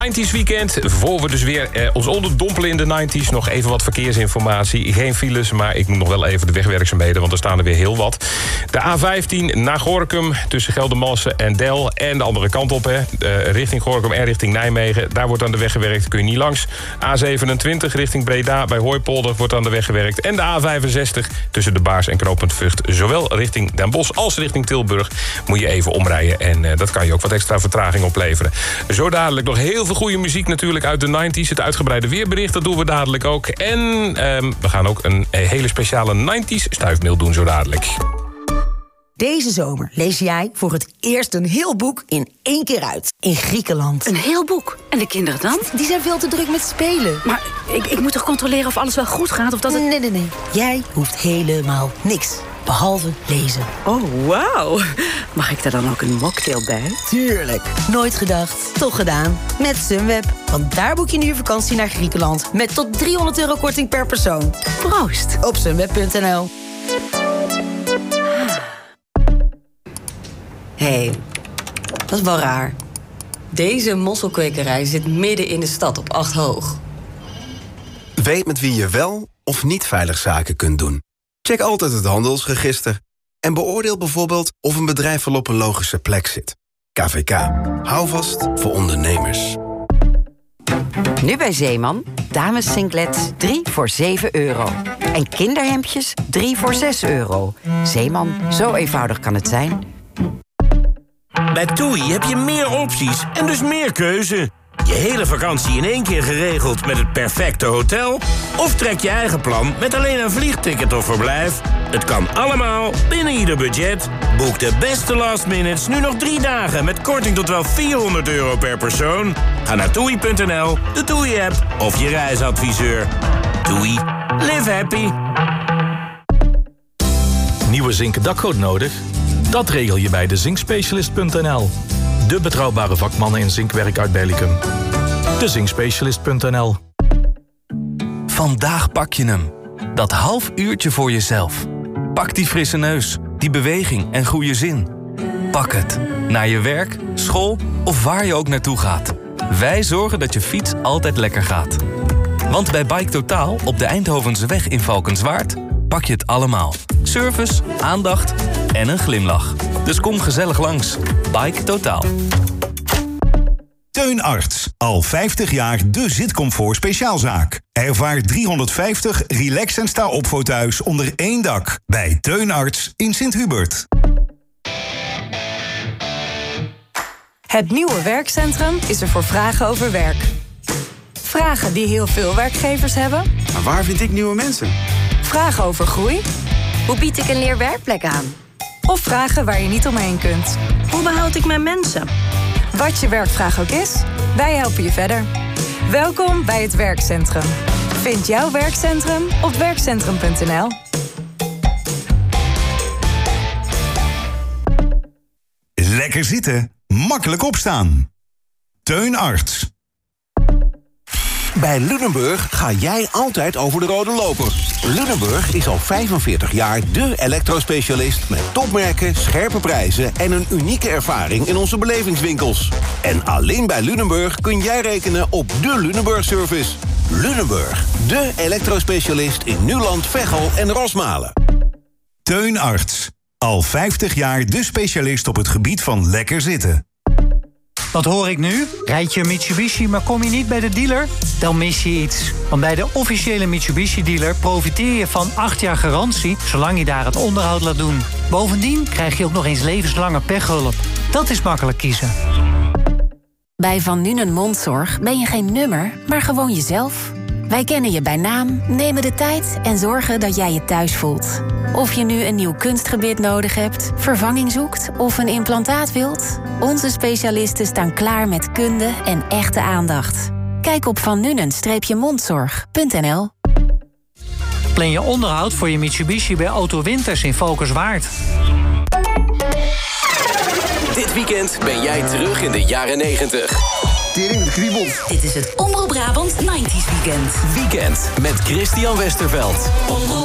90s weekend, voor we dus weer ons onderdompelen in de 90s... nog even wat verkeersinformatie. Geen files, maar ik noem nog wel even de wegwerkzaamheden... want er staan er weer heel wat. De A15 naar Gorinchem, tussen Geldermalsen en Del... en de andere kant op, richting Gorinchem en richting Nijmegen. Daar wordt aan de weg gewerkt, kun je niet langs. A27 richting Breda, bij Hooipolder wordt aan de weg gewerkt. En de A65 tussen de Baars en Knooppunt Vught... zowel richting Den Bosch als richting Tilburg... moet je even omrijden en dat kan je ook wat extra vertraging opleveren. Zo dadelijk nog heel veel goede muziek natuurlijk uit de 90s. Het uitgebreide weerbericht, dat doen we dadelijk ook. En we gaan ook een hele speciale 90s stuifmeel doen zo dadelijk. Deze zomer lees jij voor het eerst een heel boek in 1 keer uit. In Griekenland. Een heel boek? En de kinderen dan? Die zijn veel te druk met spelen. Maar ik moet toch controleren of alles wel goed gaat? Of dat het... Nee. Jij hoeft helemaal niks. Behalve lezen. Oh, wauw. Mag ik daar dan ook een mocktail bij? Tuurlijk. Nooit gedacht, toch gedaan. Met Sunweb. Want daar boek je nu je vakantie naar Griekenland. Met tot €300 korting per persoon. Proost. Op sunweb.nl. Hé, dat is wel raar. Deze mosselkwekerij zit midden in de stad op 8 hoog. Weet met wie je wel of niet veilig zaken kunt doen. Check altijd het handelsregister. En beoordeel bijvoorbeeld of een bedrijf wel op een logische plek zit. KVK. Hou vast voor ondernemers. Nu bij Zeeman. Dames singlets 3 voor €7. En kinderhemdjes 3 voor €6. Zeeman, zo eenvoudig kan het zijn. Bij TUI heb je meer opties en dus meer keuze. Je hele vakantie in 1 keer geregeld met het perfecte hotel? Of trek je eigen plan met alleen een vliegticket of verblijf? Het kan allemaal binnen ieder budget. Boek de beste last minutes nu nog 3 dagen... met korting tot wel €400 per persoon. Ga naar toei.nl, de TUI-app of je reisadviseur. TUI. Live happy. Nieuwe zinken dakgoot nodig? Dat regel je bij de zinkspecialist.nl. De betrouwbare vakmannen in zinkwerk uit Bellicum. De zinkspecialist.nl. Vandaag pak je hem. Dat half uurtje voor jezelf. Pak die frisse neus, die beweging en goede zin. Pak het. Naar je werk, school of waar je ook naartoe gaat. Wij zorgen dat je fiets altijd lekker gaat. Want bij Bike Totaal op de Eindhovense weg in Valkenswaard... pak je het allemaal. Service, aandacht en een glimlach. Dus kom gezellig langs. Bike Totaal. Teun Arts. Al 50 jaar de zitcomfort speciaalzaak. Ervaar 350 relax- en sta-op foto's onder 1 dak. Bij Teun Arts in Sint-Hubert. Het nieuwe werkcentrum is er voor vragen over werk. Vragen die heel veel werkgevers hebben. Maar waar vind ik nieuwe mensen? Vragen over groei. Hoe bied ik een leerwerkplek aan? Of vragen waar je niet omheen kunt. Hoe behoud ik mijn mensen? Wat je werkvraag ook is, wij helpen je verder. Welkom bij het werkcentrum. Vind jouw werkcentrum op werkcentrum.nl. Lekker zitten, makkelijk opstaan. Teun Arts. Bij Lunenburg ga jij altijd over de rode loper. Lunenburg is al 45 jaar dé elektrospecialist met topmerken, scherpe prijzen en een unieke ervaring in onze belevingswinkels. En alleen bij Lunenburg kun jij rekenen op de Lunenburg-service. Lunenburg, dé elektrospecialist in Nuland, Veghel en Rosmalen. Teun Arts. Al 50 jaar de specialist op het gebied van lekker zitten. Wat hoor ik nu? Rijd je een Mitsubishi, maar kom je niet bij de dealer? Dan mis je iets. Want bij de officiële Mitsubishi-dealer profiteer je van 8 jaar garantie... zolang je daar het onderhoud laat doen. Bovendien krijg je ook nog eens levenslange pechhulp. Dat is makkelijk kiezen. Bij Van Nuenen Mondzorg ben je geen nummer, maar gewoon jezelf. Wij kennen je bij naam, nemen de tijd en zorgen dat jij je thuis voelt. Of je nu een nieuw kunstgebit nodig hebt, vervanging zoekt of een implantaat wilt... onze specialisten staan klaar met kunde en echte aandacht. Kijk op vannuenen-mondzorg.nl. Plan je onderhoud voor je Mitsubishi bij Auto Winters in Valkenswaard. Dit weekend ben jij terug in de jaren 90. Tering, het kriebelt. Dit is het Omroep Brabant 90s Weekend. Weekend met Christian Westerveld.